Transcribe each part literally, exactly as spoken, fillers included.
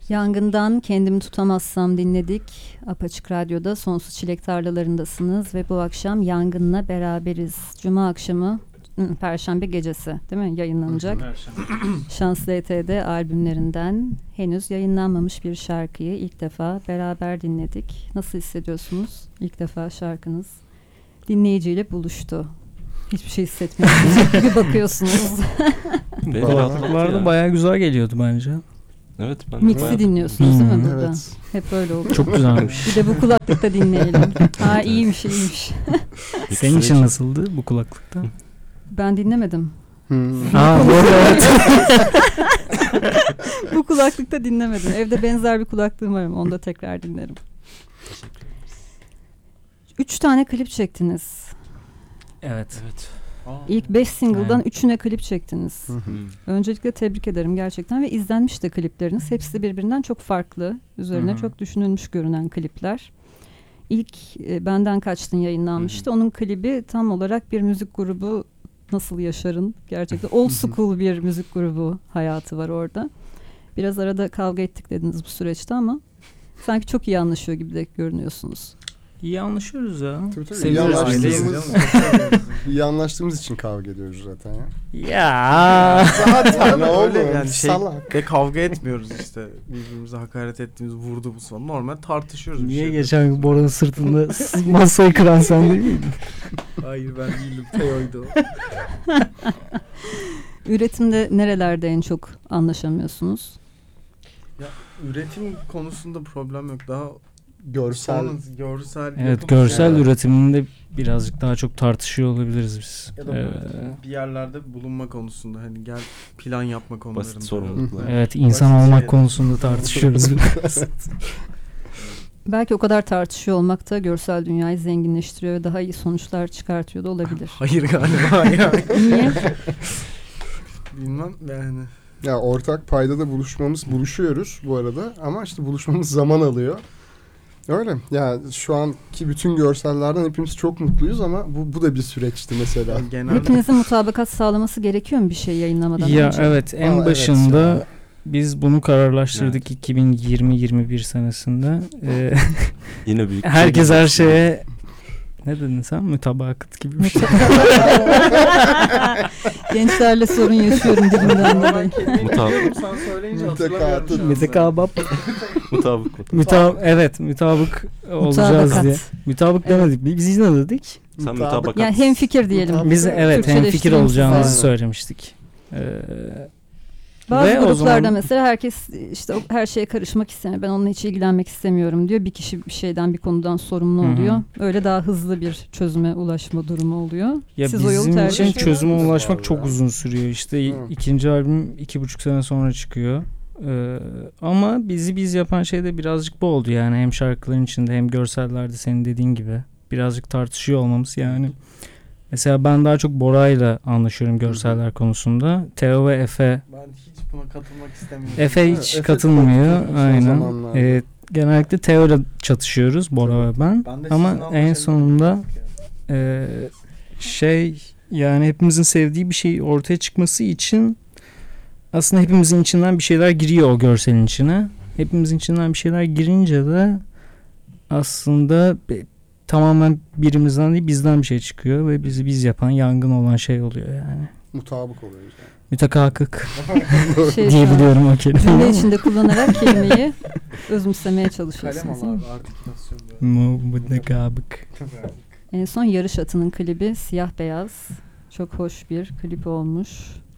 Yangından Kendimi Tutamazsam dinledik. Apaçık Radyo'da Sonsuz Çilek Tarlalarındasınız ve bu akşam Yangın'la beraberiz. Cuma akşamı, Perşembe gecesi değil mi yayınlanacak? Şans L T D albümlerinden henüz yayınlanmamış bir şarkıyı ilk defa beraber dinledik. Nasıl hissediyorsunuz? İlk defa şarkınız dinleyiciyle buluştu. Hiçbir şey hissetmiyorsunuz gibi bakıyorsunuz. Kulaklıklarda bayağı güzel geliyordu bence. Evet, ben Mix'i de dinliyorsunuz değil mi Hmm, burada? Evet. Hep öyle oldu. Çok güzelmiş. Bir de bu kulaklıkta dinleyelim. Ha iyiymiş iyiymiş. Senin için nasıldı bu kulaklıkta? Ben dinlemedim. Hmm. Aa, doğru, evet. Bu kulaklıkta dinlemedim. Evde benzer bir kulaklığım var ama onu da tekrar dinlerim. Üç tane klip çektiniz. Evet. Evet. İlk beş single'dan Aynen. üçüne klip çektiniz. Öncelikle tebrik ederim gerçekten ve izlenmiş de klipleriniz. Hepsi birbirinden çok farklı. Üzerine Hı-hı. çok düşünülmüş görünen klipler. İlk e, Benden Kaçtın yayınlanmıştı. Onun klibi tam olarak bir müzik grubu nasıl yaşarın. Gerçekten old school bir müzik grubu hayatı var orada. Biraz arada kavga ettik dediniz bu süreçte ama sanki çok iyi anlaşıyor gibi de görünüyorsunuz. İyi anlaşıyoruz ya. Tabii tabii. İyi Seviyoruz aileyi. anlaştığımız, iyi anlaştığımız için kavga ediyoruz zaten ya. Ya. Zaten Öyle oğlum yani şey salak. de kavga etmiyoruz işte. Birbirimize hakaret ettiğimiz, vurduğumuz falan. Normal tartışıyoruz bir Niye şey. geçen gün Bora'nın sırtında masayı kıran sen değil miydin? Hayır ben değilim. Teo'ydu o. Üretimde nerelerde en çok anlaşamıyorsunuz? Ya üretim konusunda problem yok. Daha Görsel. sonra görsel. Evet, yapım görsel şeyler. üretiminde birazcık daha çok tartışıyor olabiliriz biz. Ya da Ee, bir yerlerde bulunma konusunda hani gel plan yapma konularında. Basit sorumluluklar. evet, insan Basit olmak şeyler. konusunda tartışıyoruz biraz. Belki o kadar tartışıyor olmak da görsel dünyayı zenginleştiriyor ve daha iyi sonuçlar çıkartıyor da olabilir. Hayır galiba ya. Niye? Bilmem yani. Ya ortak paydada buluşmamız, buluşuyoruz bu arada ama işte buluşmamız zaman alıyor. Öyle. Ya şu anki bütün görsellerden hepimiz çok mutluyuz ama bu bu da bir süreçti mesela. Yani genelde Hepinizin mutabakat sağlaması gerekiyor mu bir şey yayınlamadan Ya önce? evet, en Aa, evet başında ya. biz bunu kararlaştırdık iki bin yirmi yirmi bir senesinde. Ee, Yine büyük. herkes her şeye ne dedin sen? Mütabakat gibi bir şey. Gençlerle sorun yaşıyorum dilimden dolayı. Mutabık. sen söyleyince Mutlaka hatırlamıyorum şu an. Mütekabap. Mutabık. Mütab evet, mütabık olacağız Mutabakat. diye. Mütabık Evet. demedik. Biz ne dedik? Sen Mutabık. mutabakat. Yani hemfikir diyelim. Biz evet, Türkçeleştireyim hemfikir olacağımızı size. söylemiştik. Ee, Bazı Ve o gruplarda zaman- mesela herkes işte o- her şeye karışmak istemiyor. Ben onunla hiç ilgilenmek istemiyorum diyor. Bir kişi bir şeyden bir konudan sorumlu Hı hı. oluyor. Öyle daha hızlı bir çözüme ulaşma durumu oluyor. Ya Siz o yolu bizim tercih için ediyorsunuz. çözüme ulaşmak Var çok ya. uzun sürüyor. İşte Hı. ikinci albüm iki buçuk sene sonra çıkıyor. Ee, ama bizi biz yapan şey de birazcık bu oldu yani. Hem şarkıların içinde hem görsellerde senin dediğin gibi. Birazcık tartışıyor olmamız yani. Mesela ben daha çok Bora'yla anlaşıyorum görseller konusunda. Teo ve Efe. Ben hiç buna katılmak istemiyorum. Efe Ha, hiç Efe katılmıyor. çok son Aynen. zamanlarda. Ee, genellikle Teo'yla çatışıyoruz Bora ve ben. Ben de Ama sizin en anlaşabildiğiniz sonunda yok ya. Ee, şey yani hepimizin sevdiği bir şey ortaya çıkması için aslında hepimizin içinden bir şeyler giriyor o görselin içine. Hepimizin içinden bir şeyler girince de aslında be- tamamen birimizden değil bizden bir şey çıkıyor ve bizi biz yapan yangın olan şey oluyor yani. Mutabık oluyoruz yani. Mütekakık Şey, diyebiliyorum o cümle kelimeyi. içinde kullanarak kelimeyi özümsemeye Kalem çalışıyorsunuz. al değil mi? abi artikülasyon. Mu- Mütekabık. En son Yarış Atı'nın klibi siyah beyaz. Çok hoş bir klip olmuş.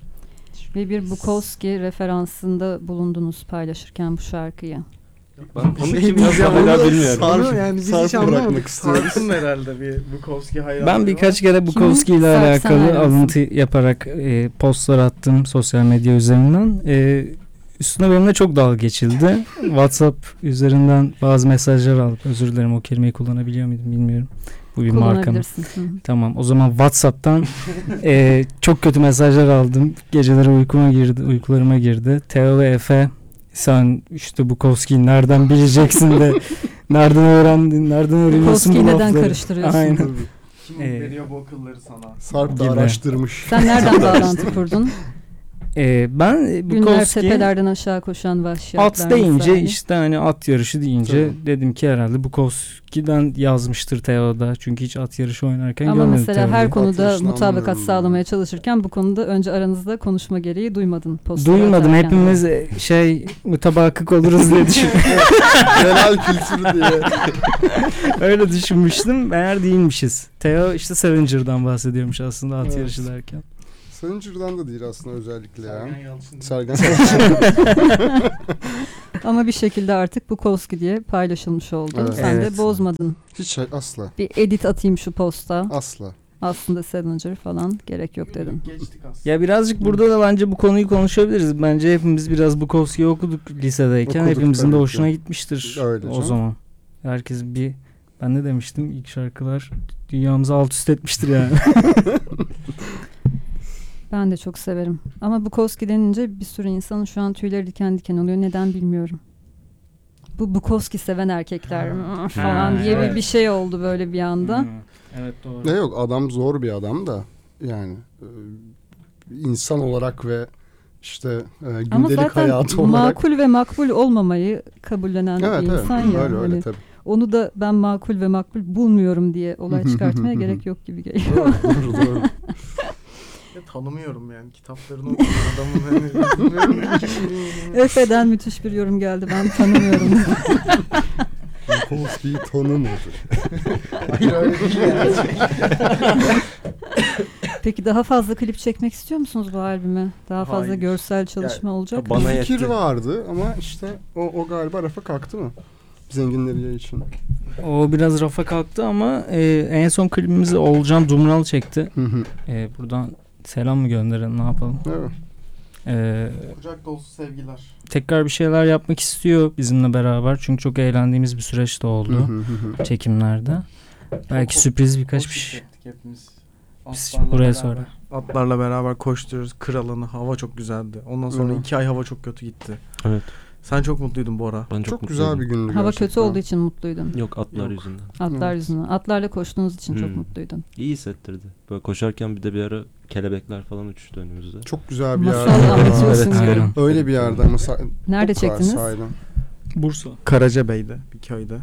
Ve bir Bukowski referansında bulundunuz paylaşırken bu şarkıyı. Ben onu Şey kim biz yaptı hala bilmiyorum. Sarf- Ama yani biz sarf hiç anlamadık. bırakmak istiyoruz. Sarf'ın herhalde bir Bukowski hayranlığı Ben var. birkaç kere Bukowski ile Sarp alakalı Semer'in. alıntı yaparak e, postlar attım sosyal medya üzerinden. E, üstüne benimle çok dalga geçildi. WhatsApp üzerinden bazı mesajlar aldım. Özür dilerim, o kelimeyi kullanabiliyor muydum bilmiyorum. Bu bir marka mı? Kullanabilirsin. Hı hı. Tamam, o zaman WhatsApp'tan e, çok kötü mesajlar aldım. Geceleri uykuma girdi, uykularıma girdi. Teo ve Efe, sen işte Bukowski'yi nereden bileceksin de nereden öğrendin, nereden öğreniyorsun Bukowski'yi bu neden lafları? karıştırıyorsun? Aynen. Kim Ee, veriyor bu akılları sana? Sarp da Gibi. araştırmış. Sen nereden bağlantı kurdun? Ee, ben e, Günler Bukowski tepelerden aşağı koşan vahşi at atlar deyince misali. işte hani at yarışı deyince Tabii. dedim ki herhalde Bukowski'den yazmıştır Teo'da. Çünkü hiç at yarışı oynarken Ama görmedim mesela Teo'yu. her konuda yarışını mutabakat anlamıyorum sağlamaya ben. çalışırken bu konuda önce aranızda konuşma gereği duymadın. postları Duymadım. atarken. Hepimiz e, şey mutabakık oluruz diye düşündüm. Genel kültürü diye. Öyle düşünmüştüm. Meğer değilmişiz. Theo işte Salinger'dan bahsediyormuş aslında at Evet. yarışı derken. Salinger'dan da değil aslında özellikle ya. Yalçın. Sergen Ama bir şekilde artık Bukowski diye paylaşılmış oldu. Evet. Sen Evet. de bozmadın. Hiç şey, asla. Bir edit atayım şu posta. Asla. Aslında Salinger falan gerek yok dedin. Geçtik aslında. Ya birazcık burada da bence bu konuyu konuşabiliriz. Bence hepimiz biraz Bukowski'yi okuduk lisedeyken. Okuduk Hepimizin de tabii hoşuna ki. gitmiştir Öyle o canım. zaman. Herkes bir, ben ne demiştim, ilk şarkılar dünyamızı alt üst etmiştir yani. Ben de çok severim. Ama Bukowski denince bir sürü insanın şu an tüyleri diken diken oluyor. Neden bilmiyorum. Bu Bukowski seven erkekler "Aa" falan Ha, diye bir- evet. bir şey oldu böyle bir anda. Hmm, evet doğru. Ne yok adam zor bir adam da yani e, insan olarak ve işte e, Ama gündelik zaten hayatı olarak. makul ve makbul olmamayı kabullenen Evet bir evet insan ya. öyle öyle Hani tabii. onu da ben makul ve makbul bulmuyorum diye olay çıkartmaya gerek yok gibi geliyor. Doğru doğru. doğru. Ya, tanımıyorum yani kitaplarını okuyan adamın hani bilmiyorum. Efe'den müthiş bir yorum geldi. Ben tanımıyorum. Bukowski'yi tanımadı. Hayır öyle değil yani. Peki daha fazla klip çekmek istiyor musunuz bu albüme? Daha fazla Hayır. görsel çalışma olacak mı? bana Bir fikir yetti. vardı ama işte o, o galiba rafa kalktı mı? Zenginleri için. O biraz rafa kalktı ama e, en son klibimizi Olcan Dumral çekti. Hı hı. E, buradan selam mı gönderelim, ne yapalım? Evet. E, Kucak dolusu sevgiler. tekrar bir şeyler yapmak istiyor bizimle beraber. Çünkü çok eğlendiğimiz bir süreç de oldu Hı hı hı hı. çekimlerde. Belki Çok- sürpriz birkaç Hoş bir şey. hissettik hepimiz. Biz Atlarla buraya beraber- sonra. Atlarla beraber koşturuyoruz. Kralını. Hava çok güzeldi. Ondan sonra Evet. iki ay hava çok kötü gitti. Evet. Sen çok mutluydun Bora. Ben çok, Çok güzel bir mutluydum. gündü Hava gerçekten. kötü olduğu için mutluydun. Yok atlar Yok. yüzünden. Atlar Evet. yüzünden. Atlarla koştuğunuz için çok Hmm. mutluydun. İyi hissettirdi. Böyle koşarken bir de bir ara kelebekler falan uçuştu önümüzde. Çok güzel bir Maşallah, yerde. anlatıyorsun Evet, gibi. aynen. Öyle bir yerde ama sa- Nerede çok güzel çektiniz? sahiden. Bursa. Karacabey'de bir köyde.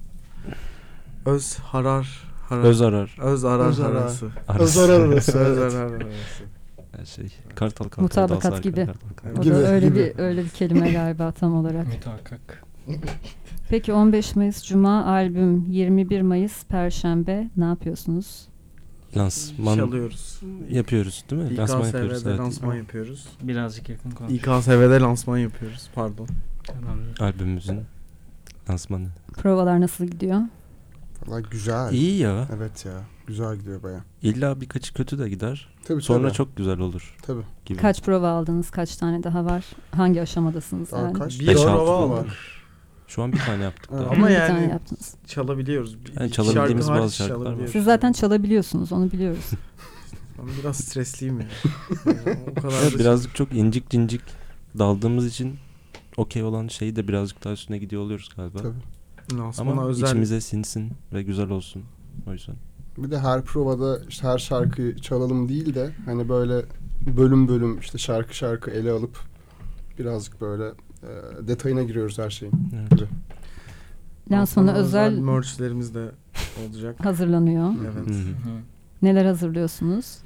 Öz Harar Harar. Öz arar. Öz Arar Öz Arar. Harası. Özer arası. Öz evet. Arar Harası. Her şey. Kartal kartal. Mutabakat dalsar, gibi. kartal, kartal. O Gibi, da öyle gibi. bir öyle bir kelime galiba tam olarak. Mutakak. Peki on beş Mayıs Cuma albüm, yirmi bir Mayıs Perşembe ne yapıyorsunuz? Lansman Çalıyoruz. yapıyoruz değil mi? Lansman yapıyoruz. İKSV'de Evet. lansman yapıyoruz. Birazcık yakın konuş. İKSV'de lansman yapıyoruz. Pardon. Albümümüzün lansmanı. Provalar nasıl gidiyor? Valla güzel. İyi ya. Evet ya. Güzel gidiyor baya. İlla birkaçı kötü de gider. Tabii Sonra tabii. çok güzel olur Tabii. gibi. Kaç prova aldınız? Kaç tane daha var? Hangi aşamadasınız Daha yani? kaç? Bir Beş, altı prova falan. aldık. Şu an bir tane yaptık da. Evet. Ama Bir yani- tane yaptınız. Çalabiliyoruz. Bir- Yani iki çalabildiğimiz şarkı bazı hariç şarkılar var. çalabiliyoruz. Siz zaten çalabiliyorsunuz, onu biliyoruz. Ben biraz stresliyim ya. Yani o kadar Evet, da birazcık çok incik cincik daldığımız için okey olan şeyi de birazcık daha üstüne gidiyor oluyoruz galiba. Tabii. lansmana Ama özel. içimize sinsin ve güzel olsun. O yüzden. Bir de her provada işte her şarkıyı çalalım değil de hani böyle bölüm bölüm işte şarkı şarkı ele alıp birazcık böyle e, detayına giriyoruz her şeyin. Evet. Gibi. Lansmana Lansmana özel merchlerimiz de olacak. hazırlanıyor. Evet. Hı hı. Neler hazırlıyorsunuz?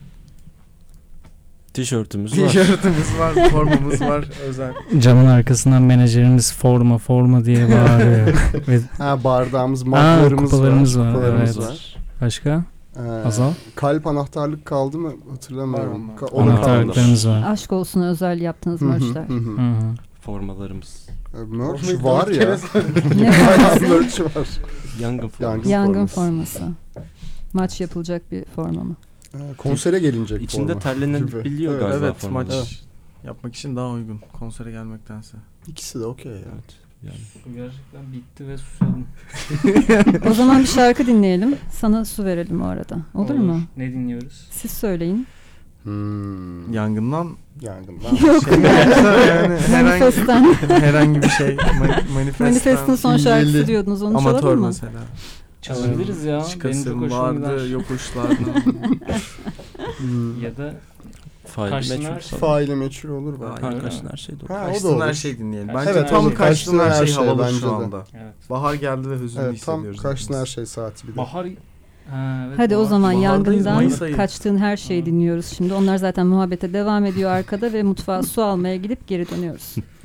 Tişörtümüz var. Tişörtümüz var, formamız var özel. Camın arkasından menajerimiz forma forma diye bağırıyor. Ve Ha bardağımız, Aa, muglarımız kupalarımız var. var, kupalarımız evet. var. başka? Ee, Azal? Kalp anahtarlık kaldı mı hatırlamıyorum. Var onlar. Ka- o da kaldı. Anahtarlıklarımız var. Aşk olsun özel yaptığınız Hı hı, merchler. hı hı. Hı hı. Formalarımız. E, Merch Formayı var dört ya. kere söyledim. Ne Bayağı forması? merch var. Yangın forması. Yangın Yangın forması. forması. Maç yapılacak bir forma mı? Ee, konsere gelinecek İçinde forma. terlenebiliyor Evet. galiba Evet, formalar. maç Evet. yapmak için daha uygun konsere gelmektense. İkisi de okey ya. Evet. Yani. Bu gerçekten bitti ve susadım. O zaman bir şarkı dinleyelim. Sana su verelim o arada. Olur, mu? Ne dinliyoruz? Siz söyleyin. Hmm. Yangından Yangından. Yok. şey yani herhangi, Manifest'ten. herhangi bir şey ma- manifestten Manifest'in son şarkısı İlgili. diyordunuz. Onu amatör çalalım mı? mesela. Çalabiliriz ya. Benim çok Çıkasım hoşuma vardı gider. yokuşlardan. Hmm. Ya da Faili Kaçtın meçhul her şey. falan. Faile meçhul olur belki. Aynen. Ha, kaçtın her şey de olur. Ha, o da Kaçtın olur. her şey dinleyelim. Kaçtın Bence her tam şey. kaçtın her şey havalı bence şu de. anda. Evet. Bahar geldi ve hüzünlü Evet, tam hissediyoruz. kaçtın her hepimiz. şey saati bir de. Bahar Ha, evet, Hadi o bahar. zaman bahardayız, yangından Mayıs ayı. kaçtığın her şeyi Ha. dinliyoruz şimdi. Onlar zaten muhabbete devam ediyor arkada ve mutfağa su almaya gidip geri dönüyoruz.